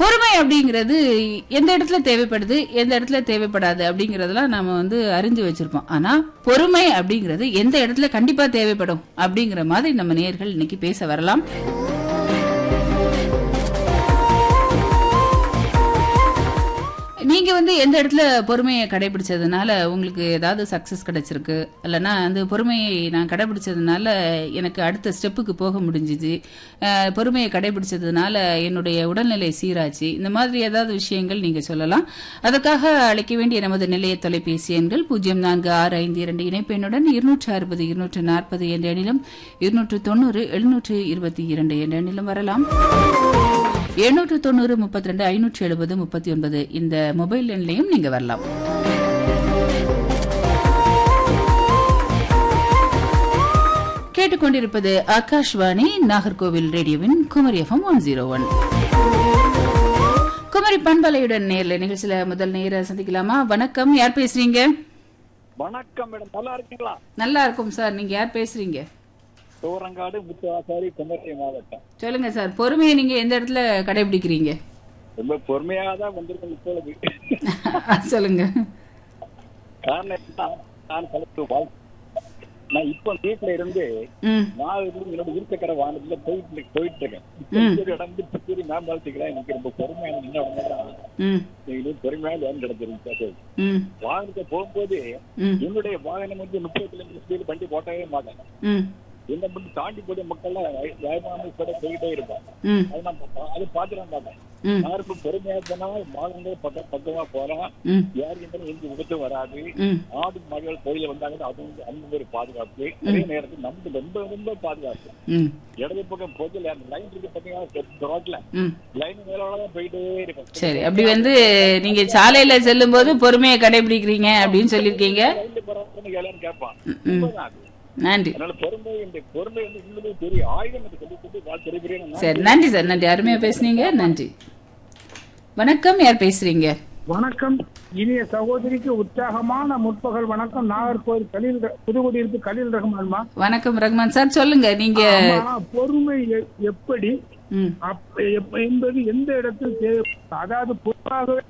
பொறுமை அப்படிங்கிறது எந்த இடத்துல தேவைப்படுது, எந்த இடத்துல தேவைப்படாது அப்படிங்கறதெல்லாம் நாம அறிஞ்சு வச்சிருப்போம். ஆனா பொறுமை அப்படிங்கிறது எந்த இடத்துல கண்டிப்பா தேவைப்படும் அப்படிங்கிற மாதிரி நம்ம நேயர்கள் இன்னைக்கு பேச வரலாம். நீங்க எந்த இடத்துல பொறுமையை கடைபிடிச்சதுனால உங்களுக்கு ஏதாவது சக்சஸ் கிடைச்சிருக்கு, இல்லைன்னா அந்த பொறுமையை நான் கடைபிடிச்சதுனால எனக்கு அடுத்த ஸ்டெப்புக்கு போக முடிஞ்சுது, பொறுமையை கடைபிடிச்சதுனால என்னுடைய உடல்நிலை சீராச்சு, இந்த மாதிரி ஏதாவது விஷயங்கள் நீங்க சொல்லலாம். அதற்காக அழைக்க வேண்டிய நமது நிலைய தொலைபேசி எண்கள் 0465 இணைப்பு எண்ணுடன் 260 240 என்ற எண்ணிலும் 290 722 என்ற எண்ணிலும் வரலாம். 790 32 570 39 இந்த மொபைல் எண்லையும் நீங்க வரலாம். கேட்டுக்கொண்டிருப்பது ஆகாஷ்வாணி நாகர்கோவில் ரேடியோவின் குமரி FM 101. குமரி பண்பலையுடன் நேர்ல நிகழ்ச்சியில முதல் நேர சந்திக்கலாமா? வணக்கம், யார் பேசுறீங்க? வணக்கம் மேடம், நல்லா இருக்கீங்களா? நல்லா இருக்கும் சார். நீங்க யார் பேசுறீங்க? தோரங்காடு முத்து ஆசாரி, குமரி மாவட்டம். சொல்லுங்க சார், பொறுமையை நீங்க எந்த இடத்துல கடைபிடிக்கிறீங்க? ரொம்ப பொறுமையாக தான் வந்திருக்கேன் இப்பொழுது. சொல்லுங்க. காரணம் நான் இப்ப வீட்டுல இருந்து நான் என்னோட இருசக்கர வாகனத்துல போயிட்டு இருக்கேன். இடம் புத்தூரி மேம்பாலத்துக்குலாம் எனக்கு ரொம்ப பொறுமையான இன்னும் பொறுமையான வேன் கிடைச்சிருக்கு. வாகனத்தை போகும்போது என்னுடைய வாகனம் 30 கிலோமீட்டர் ஸ்பீடு வண்டி போட்டவே மாட்டேன். என்ன பண்ணி தாண்டி போய் மக்கள் போயிட்டே இருப்பாங்க. அது பாத்துலாம் மாட்டேன். யாருக்கும் பொறுமையா போனா மாதங்கள் பக்கமா போறான். யாருக்கு எந்த விபத்து வராது. ஆடு மாடுகள் கோயில வந்தாங்கன்னா அது அந்த ஒரு பாதுகாப்பு. அதே நேரத்தில் நமக்கு ரொம்ப ரொம்ப பாதுகாப்பு. இடது பக்கம் போது லைன் இருக்கு பாத்தீங்கன்னா, ரோட்ல லைன் மேலதான் போயிட்டே இருக்கும். சரி, அப்படி நீங்க சாலையில செல்லும் போது பொறுமையை கடைபிடிக்கிறீங்க அப்படின்னு சொல்லிருக்கீங்க. லைன்ல போறான்னு எல்லாரும் கேட்பான். நன்றி. பொறுமை பெரிய ஆயுதம். சரி, நன்றி சார், நன்றி, அருமையா பேசுனீங்க, நன்றி. வணக்கம், யார் பேசுறீங்க? வணக்கம், இனிய சகோதரிக்கு உற்சாகமான முற்பகல் வணக்கம். நாகர்கோவில் புதுக்குடியிருப்பு கலீல் ரஹ்மான்மா. வணக்கம் ரஹ்மான் சார், சொல்லுங்க. நீங்க பொறுமை எப்படி என்பது எந்த இடத்தில் தேவைப்படும், அதாவது பொதுவாகவே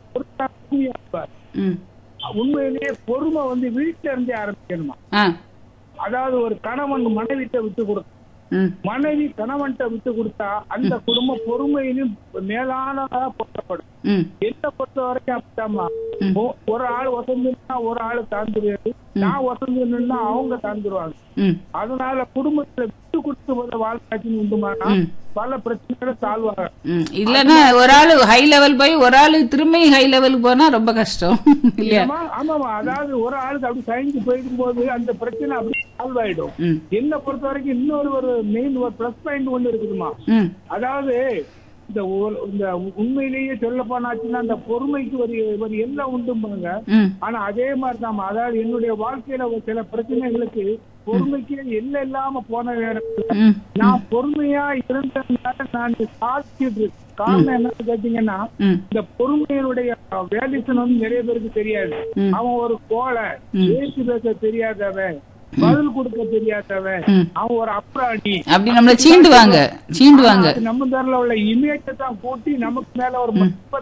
உண்மையிலேயே பொறுமை வீட்டுல இருந்தே ஆரம்பிக்கணுமா? அதாவது ஒரு கணவன் மனைவிட்ட விட்டு கொடுக்க, மனைவி கணவன்கிட்ட விட்டு கொடுத்தா அந்த குடும்பம் பொறுமையிலும் மேலானதா போற்றப்படும். என்ன பொறுத்த வரைக்கும் அப்படித்தாமா, ஒரு ஆள் வசந்துன்னா ஒரு ஆளு தாழ்ந்துருவாரு, நான் வசந்துன்னா அவங்க தாழ்ந்துருவாங்க. அதனால குடும்பத்துல விட்டு கொடுத்து வாழ்க்கைன்னு உண்டுமானா பல பிரச்சனைகளை சால்வாங்க. இல்லன்னா ஒரு ஆளு ஹை லெவல் போய் ஒரு ஆளு திரும்ப ஹை லெவலுக்கு போனா ரொம்ப கஷ்டம் இல்லையா? ஆமாமா, அதாவது ஒரு ஆளுக்கு அப்படி சைஞ்சு போயிடும் போது அந்த பிரச்சனை அப்படி சால்வ் ஆயிடும். என்ன பொறுத்த வரைக்கும் இன்னொரு மெயின் ஒரு பிளஸ் பாயிண்ட் ஒண்ணு இருக்குதுமா. அதாவது இந்த உண்மையிலேயே சொல்ல போனாச்சுன்னா அந்த பொறுமைக்கு ஒரு எல்லாம் உண்டும்பாங்க. ஆனா அதே மாதிரிதான், அதாவது என்னுடைய வாழ்க்கையில சில பிரச்சனைகளுக்கு பொறுமைக்கு எல்லாம் இல்லாம போன நேரத்துல நான் பொறுமையா இருந்ததுனால நான் சாதிச்சுட்டு இருக்கேன். காரணம் என்னன்னு கேட்டீங்கன்னா, இந்த பொறுமையினுடைய வேல்யூஷன் நிறைய பேருக்கு தெரியாது. அவன் ஒரு கோலை, பேசி பேச தெரியாதவன், பதில் கொடுக்க தெரியாதவன், அவன் ஒரு அப்ராடி அப்படி நம்மள சீண்டுவாங்க. நம்ம பேர்ல உள்ள இமேஜ் தான் கூட்டி நமக்கு மேல ஒரு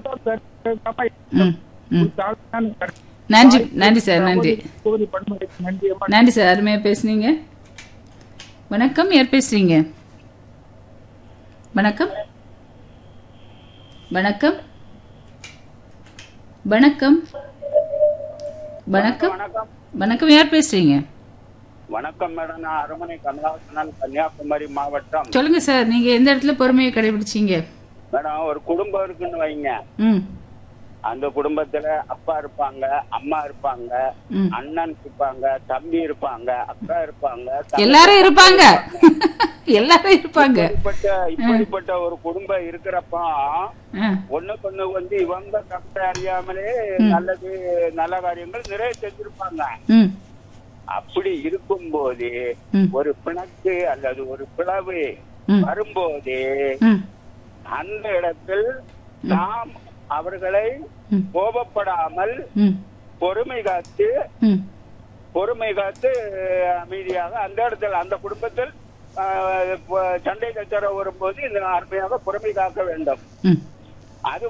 நன்றி. நன்றி சார், நன்றி, நன்றி சார், அருமையா பேசுனீங்க. வணக்கம், யார் பேசுறீங்க? வணக்கம், வணக்கம், வணக்கம், வணக்கம், வணக்கம், யார் பேசுறீங்க? வணக்கம் மேடம், நான் அரண்மனை கமலாசனன், கன்னியாகுமரி மாவட்டம். சொல்லுங்க சார், நீங்க எந்த இடத்துல பொறுமையை கடைபிடிச்சீங்க? மேடம், ஒரு குடும்பம் இருக்குன்னு வைங்க. அந்த குடும்பத்துல அப்பா இருப்பாங்க, அம்மா இருப்பாங்க, அண்ணன் இருப்பாங்க, தம்பி இருப்பாங்க, அக்கா இருப்பாங்க, எல்லாரும் இருப்பாங்க, எல்லாரும் இருப்பாங்க. இப்படிப்பட்ட ஒரு குடும்பம் இருக்கிறப்ப ஒண்ணுக்கு இவங்க கஷ்டம் அறியாமலே நல்ல காரியங்கள் நிறைய செஞ்சிருப்பாங்க. அப்படி இருக்கும்போது ஒரு பிணக்கு அல்லது ஒரு பிளவு வரும்போது அந்த இடத்தில் நாம் அவர்களை கோபப்படாமல் பொறுமை காத்து அமைதியாக அந்த இடத்தில் அந்த குடும்பத்தில் சண்டை சச்சரவு வரும்போது இந்த அருமையாக பொறுமை காக்க வேண்டும். அது